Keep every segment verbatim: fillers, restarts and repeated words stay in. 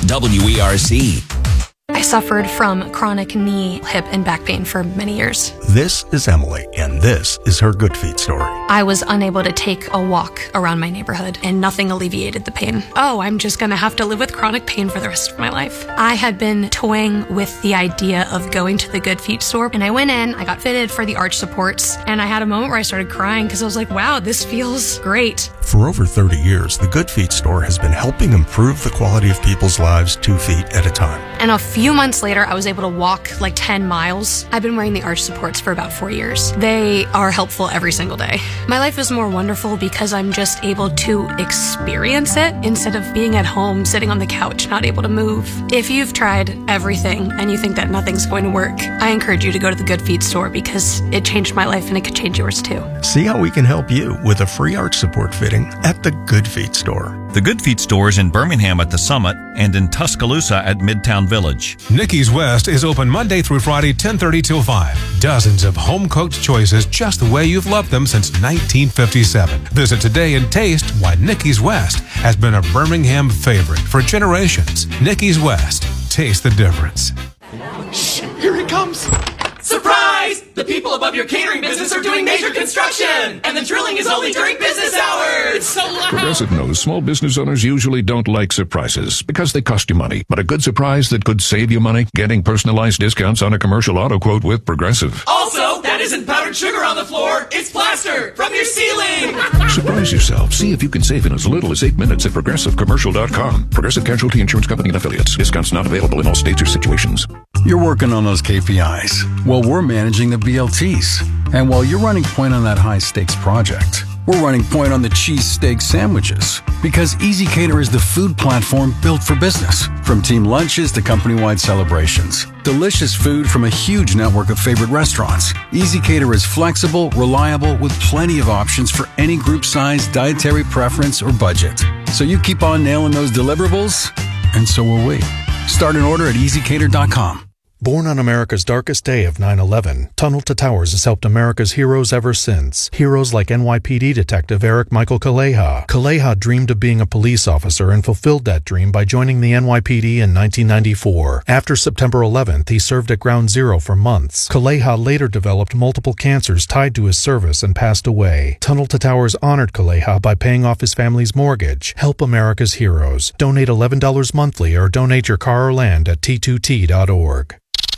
W E R C. I suffered from chronic knee, hip, and back pain for many years. This is Emily, and this is her Good Feet story. I was unable to take a walk around my neighborhood, and nothing alleviated the pain. Oh, I'm just going to have to live with chronic pain for the rest of my life. I had been toying with the idea of going to the Good Feet store, and I went in, I got fitted for the arch supports, and I had a moment where I started crying because I was like, wow, this feels great. For over thirty years, the Good Feet store has been helping improve the quality of people's lives two feet at a time. And a few months later, I was able to walk like ten miles. I've been wearing the arch supports for about four years. They are helpful every single day. My life is more wonderful because I'm just able to experience it instead of being at home, sitting on the couch, not able to move. If you've tried everything and you think that nothing's going to work, I encourage you to go to the Good Feet store because it changed my life and it could change yours too. See how we can help you with a free arch support fitting at the Good Feet store. The Good Feet store is in Birmingham at the Summit and in Tuscaloosa at Midtown Village. Nikki's West is open Monday through Friday, ten thirty till five. Dozens of home-cooked choices just the way you've loved them since nineteen fifty-seven. Visit today and taste why Nikki's West has been a Birmingham favorite for generations. Nikki's West. Taste the difference. Shh, here he comes. Surprise! The people above your catering business are doing major construction, and the drilling is only during business hours. It's so loud. Progressive knows small business owners usually don't like surprises because they cost you money. But a good surprise that could save you money? Getting personalized discounts on a commercial auto quote with Progressive. Also, that isn't powdered sugar on the floor. It's plaster from your ceiling. Surprise yourself. See if you can save in as little as eight minutes at progressive commercial dot com. Progressive Casualty Insurance Company and Affiliates. Discounts not available in all states or situations. You're working on those K P Is. Well, we're managing the B L Ts. And while you're running point on that high-stakes project, we're running point on the cheesesteak sandwiches. Because ezCater is the food platform built for business. From team lunches to company-wide celebrations. Delicious food from a huge network of favorite restaurants. ezCater is flexible, reliable, with plenty of options for any group size, dietary preference, or budget. So you keep on nailing those deliverables, and so will we. Start an order at easy cater dot com. Born on America's darkest day of nine eleven, Tunnel to Towers has helped America's heroes ever since. Heroes like N Y P D Detective Eric Michael Kaleha. Kaleha dreamed of being a police officer and fulfilled that dream by joining the N Y P D in nineteen ninety-four. After September eleventh, he served at Ground Zero for months. Kaleha later developed multiple cancers tied to his service and passed away. Tunnel to Towers honored Kaleha by paying off his family's mortgage. Help America's heroes. Donate eleven dollars monthly or donate your car or land at T two T dot org.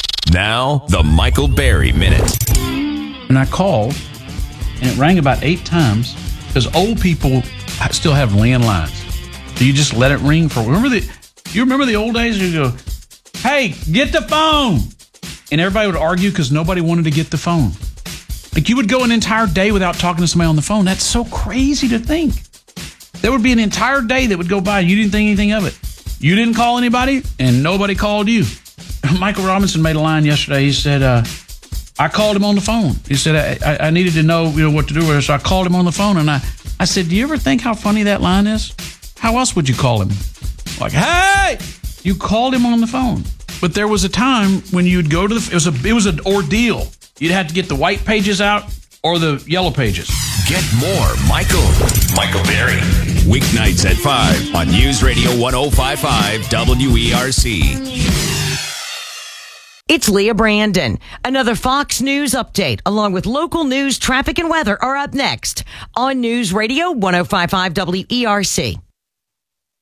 Now, the Michael Berry Minute. And I called, and it rang about eight times, because old people still have landlines. So you just let it ring for, remember the, you remember the old days? You go, hey, get the phone. And everybody would argue because nobody wanted to get the phone. Like you would go an entire day without talking to somebody on the phone. That's so crazy to think. There would be an entire day that would go by and you didn't think anything of it. You didn't call anybody, and nobody called you. Michael Robinson made a line yesterday. He said, uh, I called him on the phone. He said, I, I needed to know, you know what to do with her, so I called him on the phone. And I, I said, do you ever think how funny that line is? How else would you call him? Like, hey! You called him on the phone. But there was a time when you'd go to the, it was, a, it was an ordeal. You'd have to get the white pages out or the yellow pages. Get more Michael. Michael Berry. Weeknights at five on News Radio one oh five point five W E R C. It's Leah Brandon. Another Fox News update, along with local news, traffic, and weather are up next on News Radio one oh five point five W E R C.